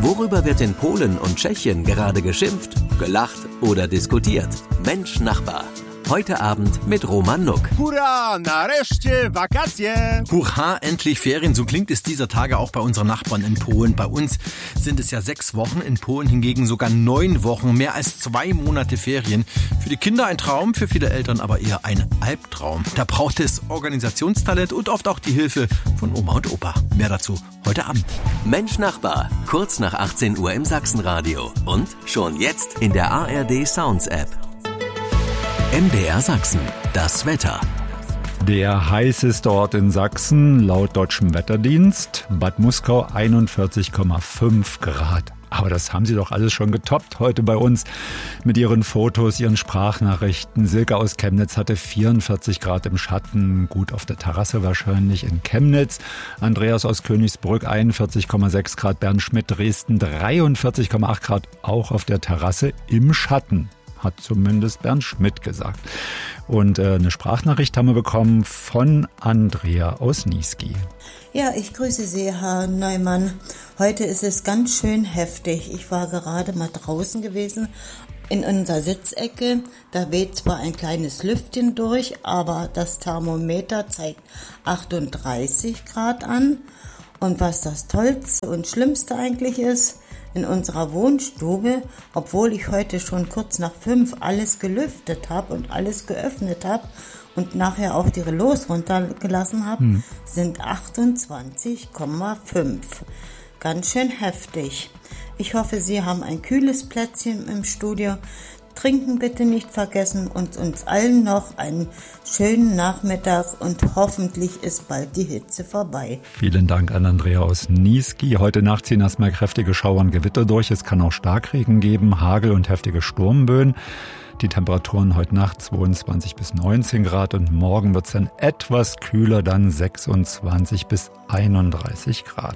Worüber wird in Polen und Tschechien gerade geschimpft, gelacht oder diskutiert? Mensch Nachbar. Heute Abend mit Roman Nuck. Hurra, nareszcie wakacje! Hurra, endlich Ferien. So klingt es dieser Tage auch bei unseren Nachbarn in Polen. Bei uns sind es ja 6 Wochen, in Polen hingegen sogar 9 Wochen, mehr als 2 Monate Ferien. Für die Kinder ein Traum, für viele Eltern aber eher ein Albtraum. Da braucht es Organisationstalent und oft auch die Hilfe von Oma und Opa. Mehr dazu heute Abend. Mensch Nachbar, kurz nach 18 Uhr im Sachsenradio und schon jetzt in der ARD Sounds App. MDR Sachsen, das Wetter. Der heißeste Ort in Sachsen, laut deutschem Wetterdienst, Bad Muskau 41,5 Grad. Aber das haben Sie doch alles schon getoppt heute bei uns mit Ihren Fotos, Ihren Sprachnachrichten. Silke aus Chemnitz hatte 44 Grad im Schatten, gut auf der Terrasse wahrscheinlich in Chemnitz. Andreas aus Königsbrück 41,6 Grad, Bernd Schmidt Dresden 43,8 Grad, auch auf der Terrasse im Schatten. Hat zumindest Bernd Schmidt gesagt. Und eine Sprachnachricht haben wir bekommen von Andrea aus Niesky. Ja, ich grüße Sie, Herr Neumann. Heute ist es ganz schön heftig. Ich war gerade mal draußen gewesen in unserer Sitzecke. Da weht zwar ein kleines Lüftchen durch, aber das Thermometer zeigt 38 Grad an. Und was das Tollste und Schlimmste eigentlich ist, in unserer Wohnstube, obwohl ich heute schon kurz nach 5 alles gelüftet habe und alles geöffnet habe und nachher auch die Relais runtergelassen habe, sind 28,5. Ganz schön heftig. Ich hoffe, Sie haben ein kühles Plätzchen im Studio. Trinken bitte nicht vergessen und uns allen noch einen schönen Nachmittag und hoffentlich ist bald die Hitze vorbei. Vielen Dank an Andrea aus Niesky. Heute Nacht ziehen erstmal kräftige Schauer und Gewitter durch. Es kann auch Starkregen geben, Hagel und heftige Sturmböen. Die Temperaturen heute Nacht 22 bis 19 Grad und morgen wird es dann etwas kühler, dann 26 bis 31 Grad.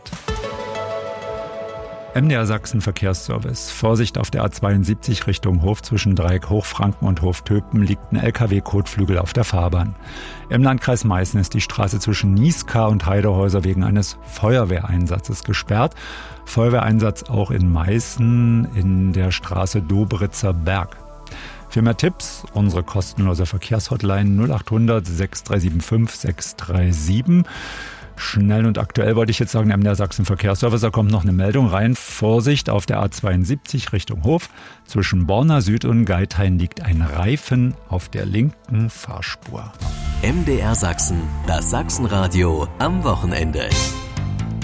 MDR Sachsen Verkehrsservice. Vorsicht auf der A72 Richtung Hof zwischen Dreieck Hochfranken und Hoftöpen liegt ein LKW-Kotflügel auf der Fahrbahn. Im Landkreis Meißen ist die Straße zwischen Nieskar und Heidehäuser wegen eines Feuerwehreinsatzes gesperrt. Feuerwehreinsatz auch in Meißen in der Straße Dobritzer Berg. Für mehr Tipps unsere kostenlose Verkehrshotline 0800 6375 637. Schnell und aktuell wollte ich jetzt sagen, MDR Sachsen Verkehrsservice, da kommt noch eine Meldung rein. Vorsicht auf der A72 Richtung Hof. Zwischen Borna Süd und Geithain liegt ein Reifen auf der linken Fahrspur. MDR Sachsen, das Sachsenradio am Wochenende.